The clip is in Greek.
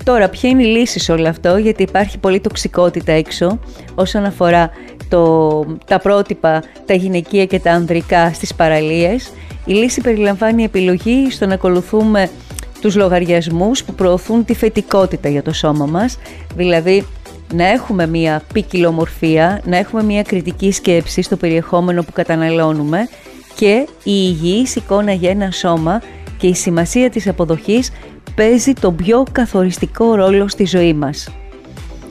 Τώρα, ποια είναι η λύση σε όλο αυτό, γιατί υπάρχει πολλή τοξικότητα έξω όσον αφορά τα πρότυπα, τα γυναικεία και τα ανδρικά στις παραλίες. Η λύση περιλαμβάνει επιλογή στο να ακολουθούμε τους λογαριασμούς που προωθούν τη φετικότητα για το σώμα μας, δηλαδή να έχουμε μια ποικιλομορφία, να έχουμε μια κριτική σκέψη στο περιεχόμενο που καταναλώνουμε και η υγιής εικόνα για ένα σώμα και η σημασία της αποδοχής παίζει τον πιο καθοριστικό ρόλο στη ζωή μας.